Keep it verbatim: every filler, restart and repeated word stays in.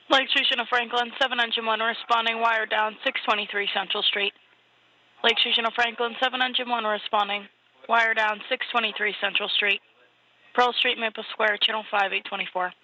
Lake Station of Franklin, seven Engine one responding, wire down, six twenty-three Central Street. Lake Station of Franklin, seven Engine one responding, wire down, six twenty-three Central Street. Pearl Street, Maple Square, Channel five, eight twenty-four.